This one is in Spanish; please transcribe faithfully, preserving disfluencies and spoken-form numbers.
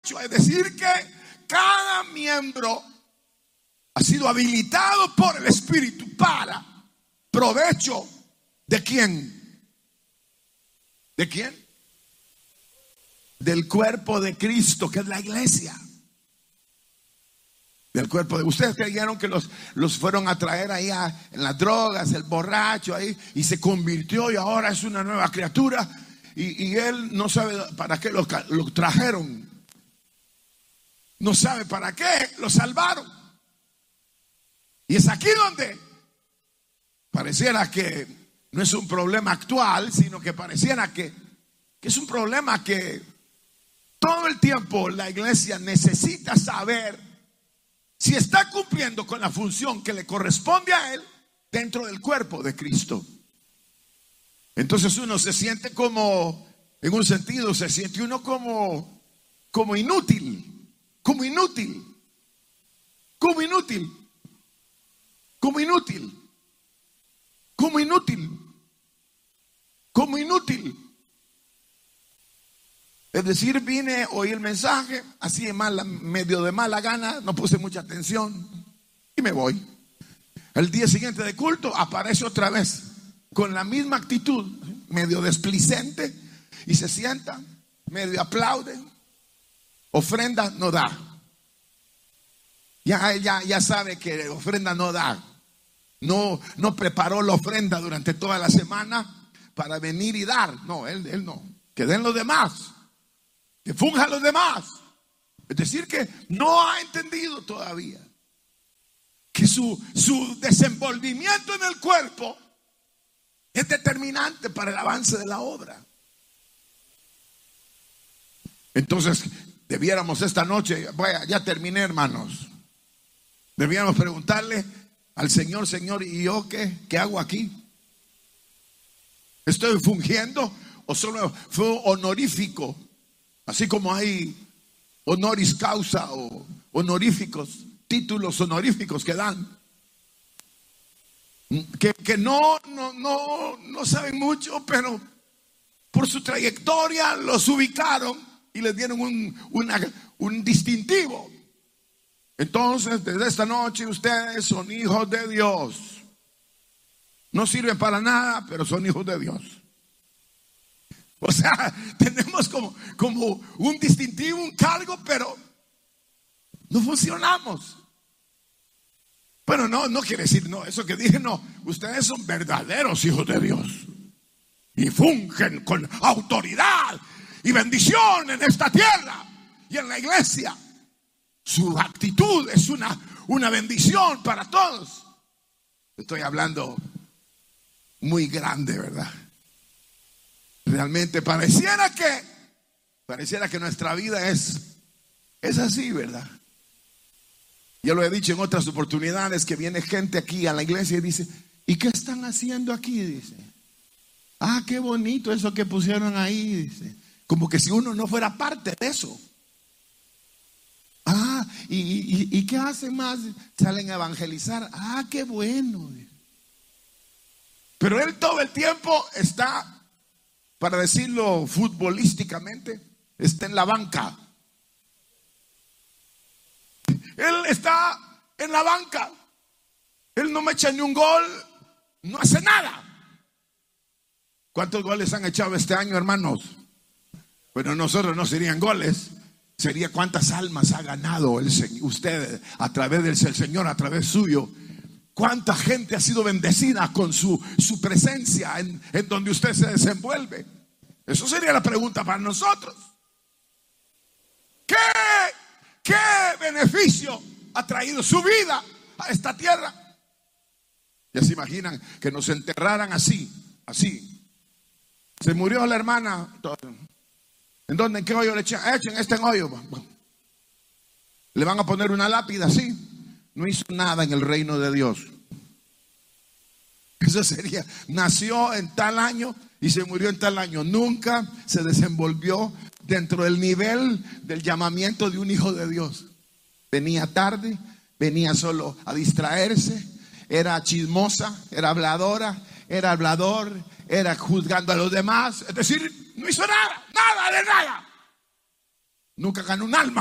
borracho. Es decir que cada miembro ha sido habilitado por el Espíritu para provecho ¿de quién? ¿De quién? Del cuerpo de Cristo, que es la iglesia. Del cuerpo de ustedes creyeron que los, los fueron a traer ahí a, en las drogas, el borracho ahí, y se convirtió y ahora es una nueva criatura, y, y él no sabe para qué lo, lo trajeron, no sabe para qué lo salvaron. Y es aquí donde pareciera que no es un problema actual, sino que pareciera que, que es un problema que todo el tiempo la iglesia necesita saber si está cumpliendo con la función que le corresponde a él dentro del cuerpo de Cristo. Entonces uno se siente como, en un sentido, se siente uno como, como inútil, como inútil, como inútil, como inútil, como inútil, como inútil. Es decir, vine, oí el mensaje, así de mala, medio de mala gana, no puse mucha atención y me voy. El día siguiente de culto aparece otra vez con la misma actitud, medio desplicente, y se sienta, medio aplaude, ofrenda no da. Ya, ya, ya sabe que ofrenda no da. No, no preparó la ofrenda durante toda la semana para venir y dar. No, él, él no. Que den los demás. Que funjan los demás. Es decir, que no ha entendido todavía que su, su desenvolvimiento en el cuerpo es determinante para el avance de la obra. Entonces, debiéramos esta noche, vaya, ya terminé, hermanos. Debiéramos preguntarle al Señor: Señor, ¿y yo qué? ¿Qué hago aquí? ¿Estoy fungiendo o solo fue honorífico? Así como hay honoris causa o honoríficos, títulos honoríficos que dan, que, que no, no, no, no saben mucho, pero por su trayectoria los ubicaron y les dieron un, una, un distintivo. Entonces, desde esta noche ustedes son hijos de Dios. No sirven para nada, pero son hijos de Dios. O sea, tenemos como, como un distintivo, un cargo, pero no funcionamos. Bueno, no, no quiere decir, no, eso que dije, no. Ustedes son verdaderos hijos de Dios y fungen con autoridad y bendición en esta tierra y en la iglesia. Su actitud es una, una bendición para todos. Estoy hablando muy grande, ¿verdad? Realmente pareciera que pareciera que nuestra vida es es así, ¿verdad? Ya lo he dicho en otras oportunidades, que viene gente aquí a la iglesia y dice: ¿y qué están haciendo aquí? Dice: ah, qué bonito eso que pusieron ahí, dice, como que si uno no fuera parte de eso. Ah, ¿y, y, y qué hacen más? Salen a evangelizar. Ah, qué bueno. Pero él todo el tiempo está, para decirlo futbolísticamente, está en la banca. Él está en la banca. Él no me echa ni un gol, no hace nada. ¿Cuántos goles han echado este año, hermanos? Bueno, nosotros no serían goles, sería cuántas almas ha ganado el Señor, usted a través del Señor, a través suyo. Cuánta gente ha sido bendecida con su, su presencia en, en donde usted se desenvuelve. Eso sería la pregunta para nosotros. ¿Qué, qué beneficio ha traído su vida a esta tierra? Ya se imaginan que nos enterraran así, así. Se murió la hermana. ¿En dónde? ¿En qué hoyo le echan? Echen este en hoyo. Le van a poner una lápida así. No hizo nada en el reino de Dios. Eso sería, nació en tal año y se murió en tal año. Nunca se desenvolvió dentro del nivel del llamamiento de un hijo de Dios. Venía tarde, venía solo a distraerse, era chismosa, era habladora, era hablador, era juzgando a los demás. Es decir, no hizo nada, nada de nada. Nunca ganó un alma.